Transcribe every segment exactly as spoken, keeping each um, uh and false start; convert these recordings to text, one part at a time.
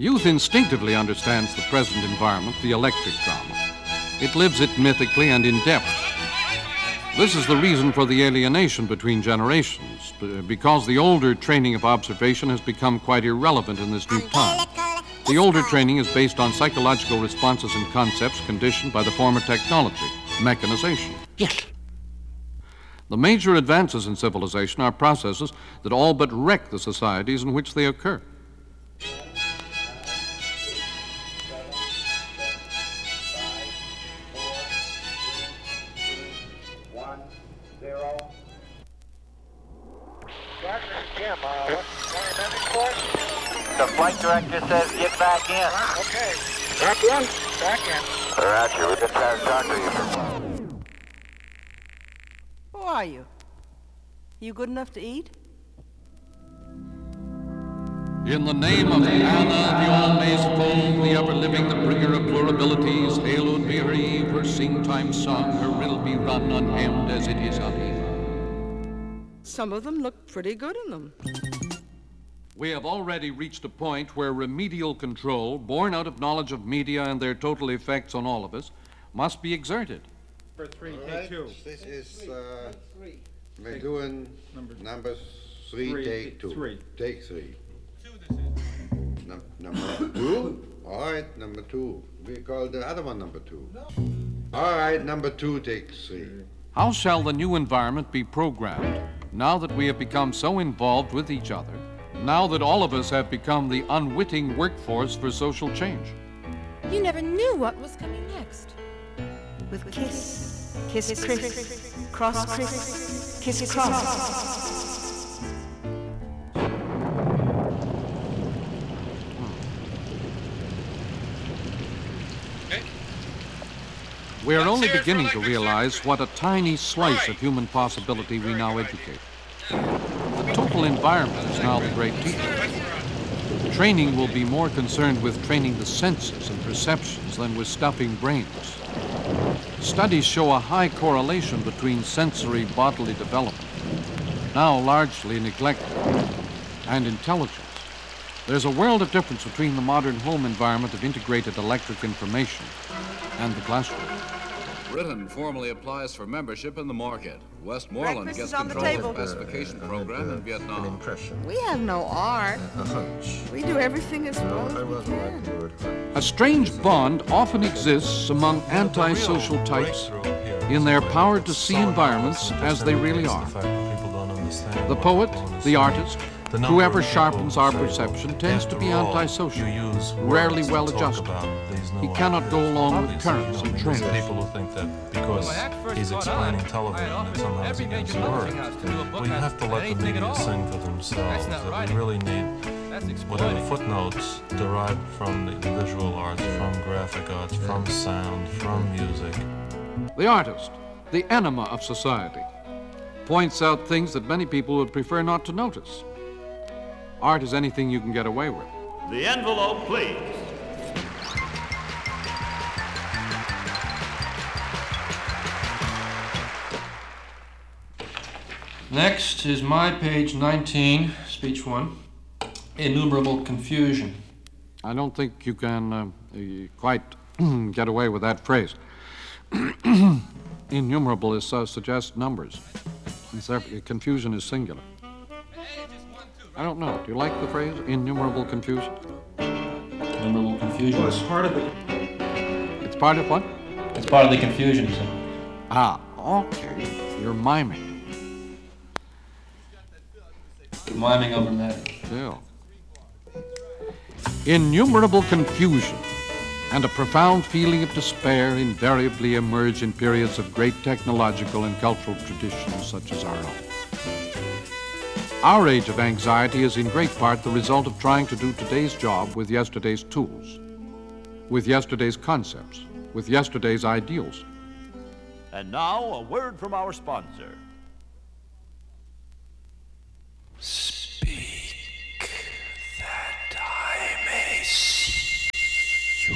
Youth instinctively understands the present environment, the electric drama. It lives it mythically and in depth. This is the reason for the alienation between generations, because the older training of observation has become quite irrelevant in this new time. The older training is based on psychological responses and concepts conditioned by the former technology, mechanization. Yes. The major advances in civilization are processes that all but wreck the societies in which they occur. The flight director says get back in. Okay. Back in? Back in. Roger, we just had to talk to you. Who are you? You good enough to eat? In the name of Anna, the all-mazeful, the ever-living, the bringer of plurabilities, Hailud be her eve, her sing-time song, her riddle be run unhemmed as it is uneven. Some of them look pretty good in them. We have already reached a point where remedial control, born out of knowledge of media and their total effects on all of us, must be exerted. Number three, All take right, two. This is, uh, we're doing Number- number three, Three, take two. three. Take three. Num- Number two? All right, number two. We call the other one number two. All right, number two, take three. How shall the new environment be programmed now that we have become so involved with each other, now that all of us have become the unwitting workforce for social change? You never knew what was coming next. With kiss, kiss, Chris, cross, Chris, kiss, cross. We are only beginning to realize what a tiny slice of human possibility we now educate. The total environment is now the great teacher. Training will be more concerned with training the senses and perceptions than with stuffing brains. Studies show a high correlation between sensory bodily development, now largely neglected, and intelligence. There's a world of difference between the modern home environment of integrated electric information and the classroom. Britain formally applies for membership in the market. Westmoreland Breakfast gets is on the control table. of the specification program in Vietnam. We have no art. We do everything as well as we can. A strange bond often exists among antisocial types in their power to see environments as they really are. The poet, the artist, whoever sharpens our perception tends to be antisocial, rarely well-adjusted. He cannot go along with currents and trends. People who think that because he's explaining television that somehow it's against words. Well, you have to let the media sing for themselves. That we really need whatever footnotes derived from the visual arts, from graphic arts, from sound, from music. The artist, the enema of society, points out things that many people would prefer not to notice. Art is anything you can get away with. The envelope, please. Next is my page nineteen, speech one, innumerable confusion. I don't think you can uh, uh, quite get away with that phrase. Innumerable is uh, suggests numbers. It's there, confusion is singular. I don't know. Do you like the phrase innumerable confusion? Innumerable confusion. Well, it's part of the... It's part of what? It's part of the confusion, he said. Ah, okay. You're miming. Miming over Maddie. Still. Innumerable confusion and a profound feeling of despair invariably emerge in periods of great technological and cultural traditions such as our own. Our age of anxiety is in great part the result of trying to do today's job with yesterday's tools, with yesterday's concepts, with yesterday's ideals. And now, a word from our sponsor. Speak that I may see you.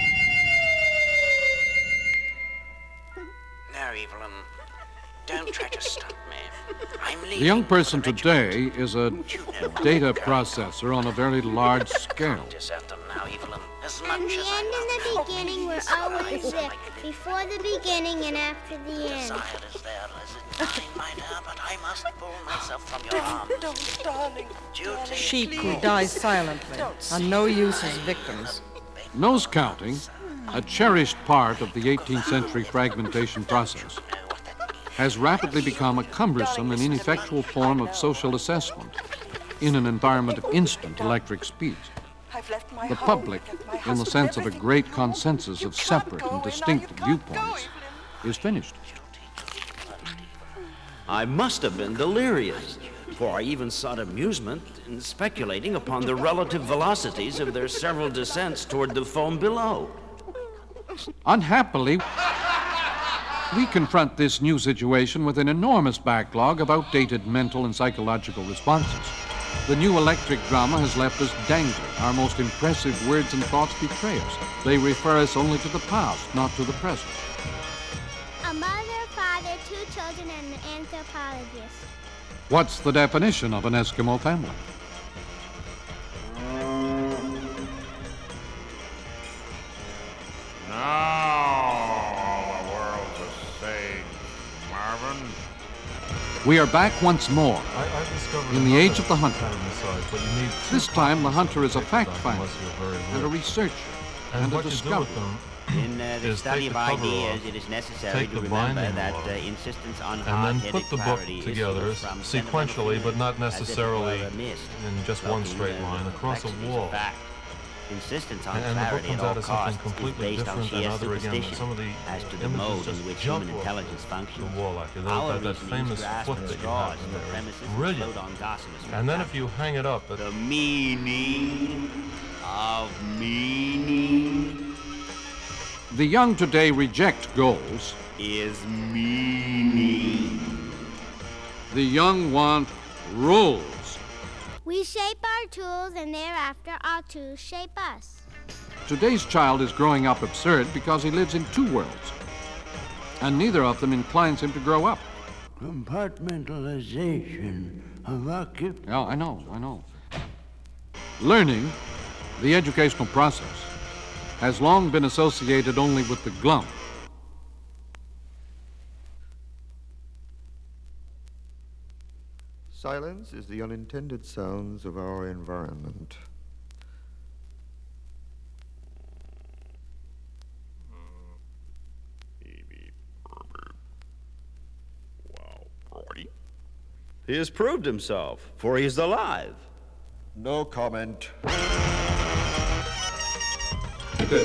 No, Evelyn. Don't try to stop me. I'm leaving. The young person today is a data processor on a very large scale. as And much the as end I and the love beginning were you. always there, before the beginning and after the end. Desire is there as in time, my dear, but I must pull myself from your arms. Don't, darling. Duty, Sheep who die silently are no use as victims. Nose counting, a cherished part of the eighteenth century fragmentation process, has rapidly become a cumbersome and ineffectual form of social assessment in an environment of instant electric speeds. The public, in the sense of a great consensus of separate and distinct viewpoints, is finished. I must have been delirious, for I even sought amusement in speculating upon the relative velocities of their several descents toward the foam below. Unhappily, we confront this new situation with an enormous backlog of outdated mental and psychological responses. The new electric drama has left us dangling. Our most impressive words and thoughts betray us. They refer us only to the past, not to the present. A mother, father, two children, and an anthropologist. What's the definition of an Eskimo family? Now the world's a sage, Marvin. We are back once more I, I discovered in the age of the another hunter. pattern inside, but you need two This time the hunter is a copies fact of finder unless you're very and a rich. researcher And and a what you do discoverer. with them In uh, the is study take of the cover ideas, off, it is necessary take to the remember binding that off, uh, insistence on and then hard-headed put the book clarity is together full from sequentially, but not sentimental necessarily as if it were a mist, in just one cloaking straight the line across a complexities of wall. fact. Insistence on And, and the book clarity comes at all out as something costs is completely based on different sheer and other again. superstition Some of the as to the images mode in just which jump human off intelligence functions. the wall like that, Our that, that reasonings famous grasp foot at that you straws have in in the there. premises It's and brilliant. float on gossamers from And then fact. if you hang it up, it, The meaning of meaning The young today reject goals. is meaning. The young want rules. We shape our tools, and thereafter our tools shape us. Today's child is growing up absurd because he lives in two worlds, and neither of them inclines him to grow up. Compartmentalization of occupation. Yeah, I know, I know. Learning, the educational process, has long been associated only with the glum. Silence is the unintended sounds of our environment. Wow, Brody. He has proved himself, for he is alive. No comment. Good.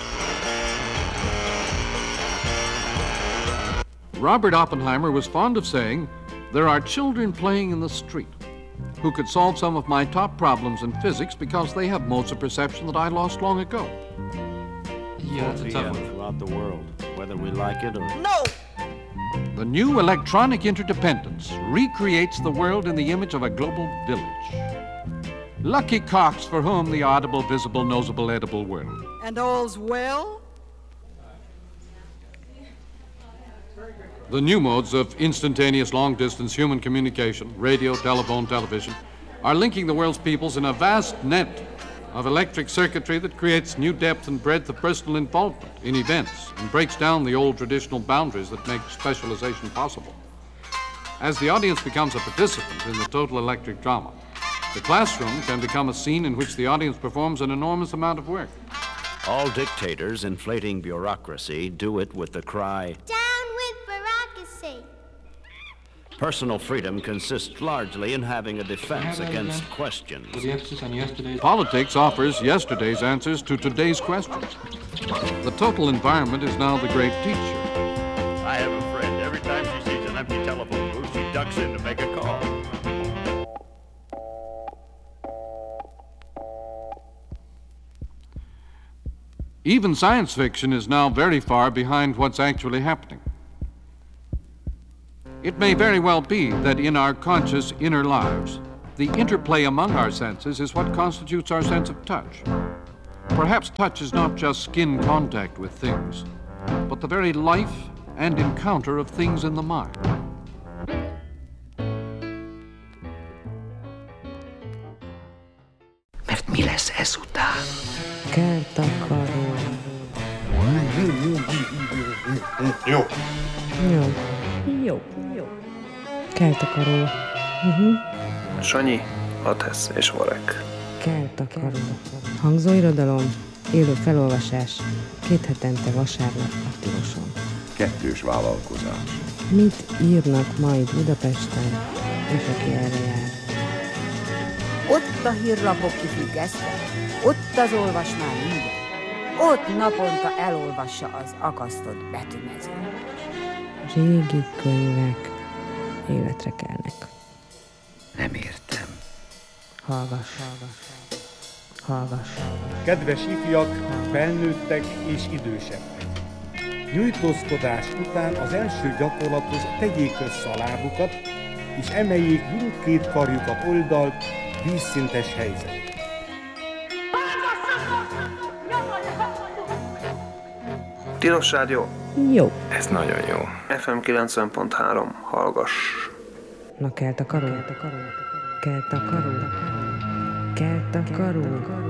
Robert Oppenheimer was fond of saying, "There are children playing in the street who could solve some of my top problems in physics because they have modes of perception that I lost long ago." Yeah, it's a tough one. Throughout the world, whether we like it or No! The new electronic interdependence recreates the world in the image of a global village. Lucky cocks for whom the audible, visible, nosable, edible world. And all's well? The new modes of instantaneous long-distance human communication, radio, telephone, television, are linking the world's peoples in a vast net of electric circuitry that creates new depth and breadth of personal involvement in events and breaks down the old traditional boundaries that make specialization possible. As the audience becomes a participant in the total electric drama, the classroom can become a scene in which the audience performs an enormous amount of work. all dictators inflating bureaucracy do it with the cry, Down with bureaucracy. personal freedom consists largely in having a defense against questions. The emphasis on yesterday's. Politics offers yesterday's answers to today's questions. The total environment is now the great teacher. I have a friend. Every time she sees an empty telephone booth, she ducks in to make a call. Even science fiction is now very far behind what's actually happening. It may very well be that in our conscious inner lives, the interplay among our senses is what constitutes our sense of touch. Perhaps touch is not just skin contact with things, but the very life and encounter of things in the mind. Mert mi lesz? lesz ezután? Kertakaró. Jó. Jó. Jó. Jó. Kertakaró. Uh-huh. Sanyi, Atesz és Varek. Kertakaró. Hangzóirodalom, élő felolvasás, két hetente vasárnap a Tiloson. Kettős vállalkozás. Mit írnak majd Budapesten, és aki erre jár? Ott a hírlapok kifüggesztve, ott az olvasmány minden. Ott naponta elolvassa az akasztott betűmező. Régi könyvek életre kelnek. Nem értem. Hallgass, hallgass, hallgass, hallgass. Kedves ifjak, felnőttek és idősebbek. Nyújtózkodás után az első gyakorlathoz tegyék össze a lábukat, és emeljék mindkét karjukat oldalt, vízszintes helyzet. Tilos Rádió? Jó. Ez nagyon jó. ef em kilencven pont három, hallgass. Na kelt a karó, kelt a karó, kelt a karó, kelt a karó.